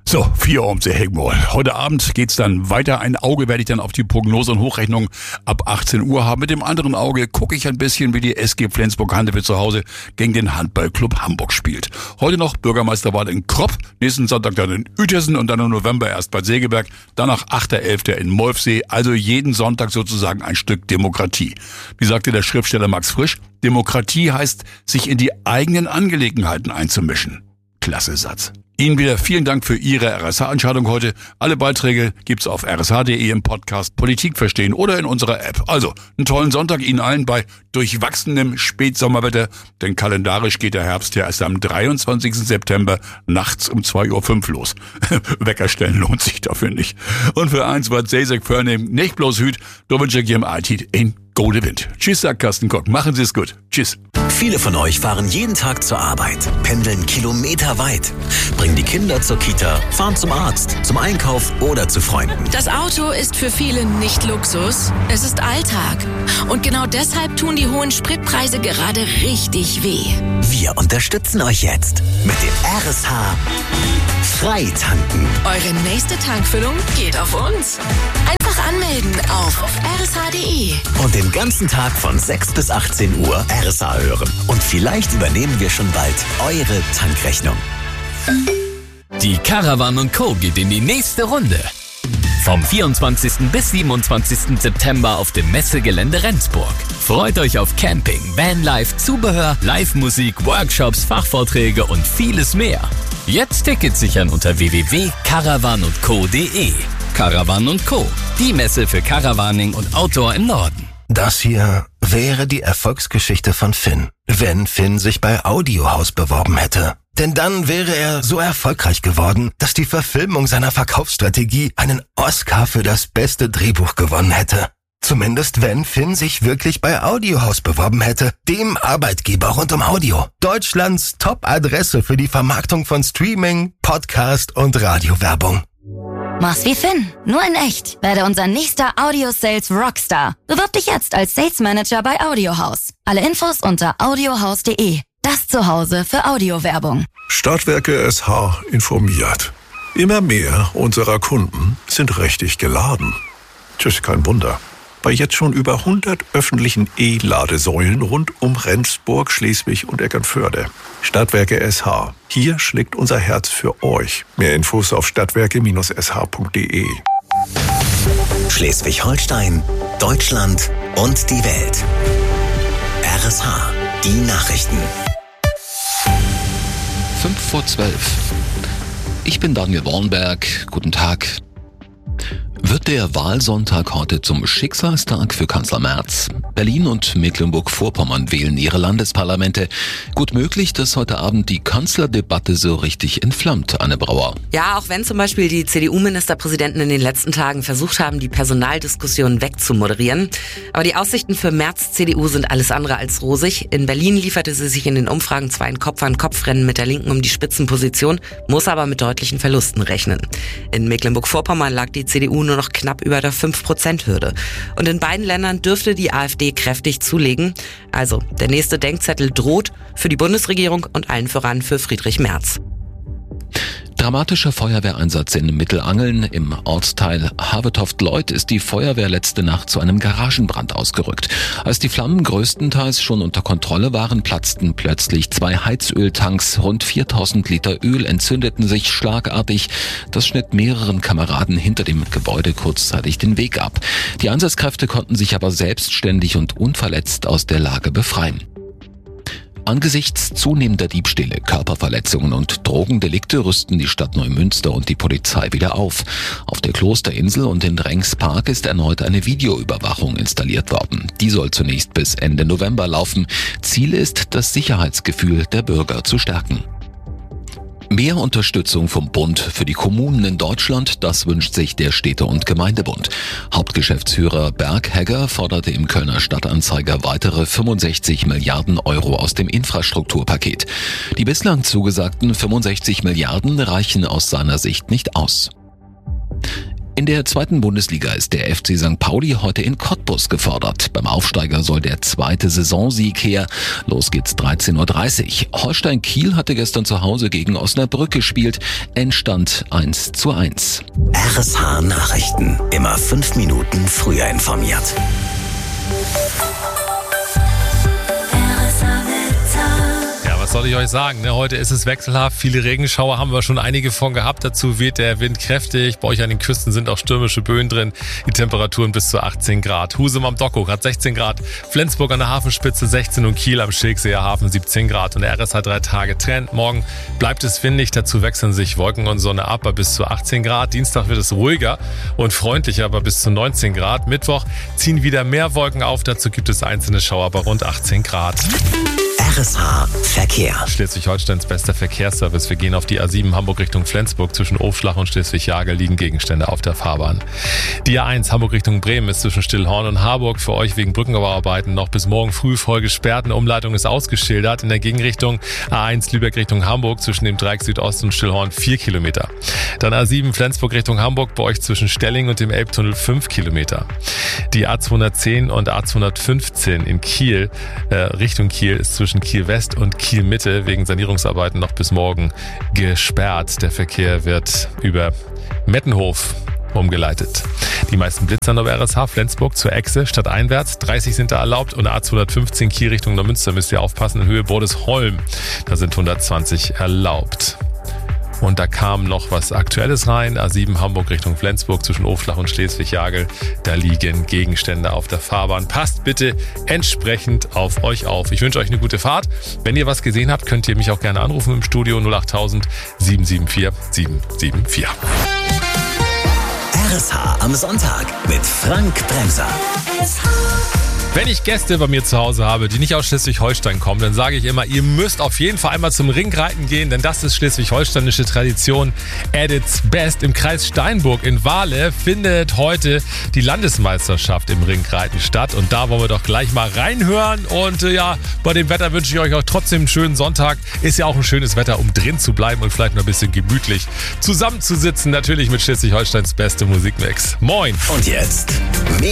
So, 4 Uhr um die Hegmol. Heute Abend geht's dann weiter. Ein Auge werde ich dann auf die Prognose und Hochrechnung ab 18 Uhr haben. Mit dem anderen Auge gucke ich ein bisschen, wie die SG Flensburg-Handewitt zu Hause gegen den Handballclub Hamburg spielt. Heute noch Bürgermeisterwahl in Kropp, nächsten Sonntag dann in Uetersen und dann im November erst bei Segeberg, danach 8.11. in Molfsee. Also jeden Sonntag sozusagen ein Stück Demokratie. Wie sagte der Schriftsteller Max Frisch, Demokratie heißt, sich in die eigenen Angelegenheiten einzumischen. Klasse Satz. Ihnen wieder vielen Dank für Ihre RSH-Entscheidung heute. Alle Beiträge gibt's auf rsh.de im Podcast Politik verstehen oder in unserer App. Also, einen tollen Sonntag Ihnen allen bei durchwachsenem Spätsommerwetter, denn kalendarisch geht der Herbst ja erst am 23. September nachts um 2.05 Uhr los. Wecker stellen lohnt sich dafür nicht. Und für eins wird Sejsek vornehmen, nicht bloß Hüt, da wünsche ich Ihrem Altit in gute Wind. Tschüss, sagt Carsten Kock. Machen Sie es gut. Tschüss. Viele von euch fahren jeden Tag zur Arbeit, pendeln kilometerweit, bringen die Kinder zur Kita, fahren zum Arzt, zum Einkauf oder zu Freunden. Das Auto ist für viele nicht Luxus, es ist Alltag. Und genau deshalb tun die hohen Spritpreise gerade richtig weh. Wir unterstützen euch jetzt mit dem RSH Freitanken. Eure nächste Tankfüllung geht auf uns. Einfach anmelden auf rsh.de. Und den ganzen Tag von 6 bis 18 Uhr RSH hören. Und vielleicht übernehmen wir schon bald eure Tankrechnung. Die Caravan & Co. geht in die nächste Runde. Vom 24. bis 27. September auf dem Messegelände Rendsburg. Freut euch auf Camping, Vanlife, Zubehör, Live-Musik, Workshops, Fachvorträge und vieles mehr. Jetzt Tickets sichern unter www.caravanundco.de. Caravan & Co., die Messe für Caravaning und Outdoor im Norden. Das hier wäre die Erfolgsgeschichte von Finn, wenn Finn sich bei Audiohaus beworben hätte. Denn dann wäre er so erfolgreich geworden, dass die Verfilmung seiner Verkaufsstrategie einen Oscar für das beste Drehbuch gewonnen hätte. Zumindest wenn Finn sich wirklich bei Audiohaus beworben hätte, dem Arbeitgeber rund um Audio. Deutschlands Top-Adresse für die Vermarktung von Streaming, Podcast und Radiowerbung. Mach's wie Finn, nur in echt. Werde unser nächster Audio-Sales Rockstar. Bewirb dich jetzt als Sales Manager bei Audiohaus. Alle Infos unter audiohaus.de. Das Zuhause für Audiowerbung. Stadtwerke SH informiert. Immer mehr unserer Kunden sind richtig geladen. Tschüss, kein Wunder. Bei jetzt schon über 100 öffentlichen E-Ladesäulen rund um Rendsburg, Schleswig und Eckernförde. Stadtwerke SH. Hier schlägt unser Herz für euch. Mehr Infos auf stadtwerke-sh.de. Schleswig-Holstein, Deutschland und die Welt. RSH. Die Nachrichten. 5:12. Ich bin Daniel Bornberg. Guten Tag. Wird der Wahlsonntag heute zum Schicksalstag für Kanzler Merz? Berlin und Mecklenburg-Vorpommern wählen ihre Landesparlamente. Gut möglich, dass heute Abend die Kanzlerdebatte so richtig entflammt, Anne Brauer. Ja, auch wenn zum Beispiel die CDU-Ministerpräsidenten in den letzten Tagen versucht haben, die Personaldiskussion wegzumoderieren. Aber die Aussichten für Merz CDU sind alles andere als rosig. In Berlin lieferte sie sich in den Umfragen zwar ein Kopf-an-Kopf-Rennen mit der Linken um die Spitzenposition, muss aber mit deutlichen Verlusten rechnen. In Mecklenburg-Vorpommern lag die CDU nur noch knapp über der 5%-Hürde. Und in beiden Ländern dürfte die AfD kräftig zulegen. Also, der nächste Denkzettel droht für die Bundesregierung und allen voran für Friedrich Merz. Dramatischer Feuerwehreinsatz in Mittelangeln. Im Ortsteil Havetoft-Leuth ist die Feuerwehr letzte Nacht zu einem Garagenbrand ausgerückt. Als die Flammen größtenteils schon unter Kontrolle waren, platzten plötzlich 2 Heizöltanks. Rund 4000 Liter Öl entzündeten sich schlagartig. Das schnitt mehreren Kameraden hinter dem Gebäude kurzzeitig den Weg ab. Die Einsatzkräfte konnten sich aber selbstständig und unverletzt aus der Lage befreien. Angesichts zunehmender Diebstähle, Körperverletzungen und Drogendelikte rüsten die Stadt Neumünster und die Polizei wieder auf. Auf der Klosterinsel und in Rengspark ist erneut eine Videoüberwachung installiert worden. Die soll zunächst bis Ende November laufen. Ziel ist, das Sicherheitsgefühl der Bürger zu stärken. Mehr Unterstützung vom Bund für die Kommunen in Deutschland, das wünscht sich der Städte- und Gemeindebund. Hauptgeschäftsführer Berg Hegger forderte im Kölner Stadtanzeiger weitere 65 Milliarden Euro aus dem Infrastrukturpaket. Die bislang zugesagten 65 Milliarden reichen aus seiner Sicht nicht aus. In der 2. Bundesliga ist der FC St. Pauli heute in Cottbus gefordert. Beim Aufsteiger soll der 2. Saisonsieg her. Los geht's 13:30 Uhr. Holstein Kiel hatte gestern zu Hause gegen Osnabrück gespielt. Endstand 1:1. RSH Nachrichten. Immer 5 Minuten früher informiert. Was soll ich euch sagen? Heute ist es wechselhaft. Viele Regenschauer haben wir schon einige von gehabt. Dazu weht der Wind kräftig. Bei euch an den Küsten sind auch stürmische Böen drin. Die Temperaturen bis zu 18 Grad. Husum am Dockhoch hat 16 Grad. Flensburg an der Hafenspitze 16 und Kiel am Schilkseer Hafen 17 Grad. Und der RSH 3 Tage Trend. Morgen bleibt es windig. Dazu wechseln sich Wolken und Sonne ab bei bis zu 18 Grad. Dienstag wird es ruhiger und freundlicher bei bis zu 19 Grad. Mittwoch ziehen wieder mehr Wolken auf. Dazu gibt es einzelne Schauer bei rund 18 Grad. RSH Verkehr. Schleswig-Holsteins bester Verkehrsservice. Wir gehen auf die A7 Hamburg Richtung Flensburg. Zwischen Ofschlach und Schleswig-Jagel liegen Gegenstände auf der Fahrbahn. Die A1 Hamburg Richtung Bremen ist zwischen Stillhorn und Harburg für euch wegen Brückenbauarbeiten noch bis morgen früh voll gesperrt. Eine Umleitung ist ausgeschildert. In der Gegenrichtung A1 Lübeck Richtung Hamburg zwischen dem Dreieck Südost und Stillhorn 4 Kilometer. Dann A7 Flensburg Richtung Hamburg bei euch zwischen Stelling und dem Elbtunnel 5 Kilometer. Die A210 und A215 in Kiel Richtung Kiel ist zwischen Kiel West und Kiel Mitte wegen Sanierungsarbeiten noch bis morgen gesperrt. Der Verkehr wird über Mettenhof umgeleitet. Die meisten Blitzer auf RSH Flensburg zur Echse stadteinwärts. 30 sind da erlaubt und A215 Kiel Richtung Neumünster müsst ihr aufpassen in Höhe Bordesholm. Da sind 120 erlaubt. Und da kam noch was Aktuelles rein. A7 Hamburg Richtung Flensburg zwischen Ofschlach und Schleswig-Jagel. Da liegen Gegenstände auf der Fahrbahn. Passt bitte entsprechend auf euch auf. Ich wünsche euch eine gute Fahrt. Wenn ihr was gesehen habt, könnt ihr mich auch gerne anrufen im Studio 08000 774 774. RSH am Sonntag mit Frank Bremser. Wenn ich Gäste bei mir zu Hause habe, die nicht aus Schleswig-Holstein kommen, dann sage ich immer, ihr müsst auf jeden Fall einmal zum Ringreiten gehen, denn das ist schleswig-holsteinische Tradition at its best. Im Kreis Steinburg in Wahle findet heute die Landesmeisterschaft im Ringreiten statt und da wollen wir doch gleich mal reinhören und bei dem Wetter wünsche ich euch auch trotzdem einen schönen Sonntag. Ist ja auch ein schönes Wetter, um drin zu bleiben und vielleicht noch ein bisschen gemütlich zusammenzusitzen, natürlich mit Schleswig-Holsteins beste Musikmix. Moin! Und jetzt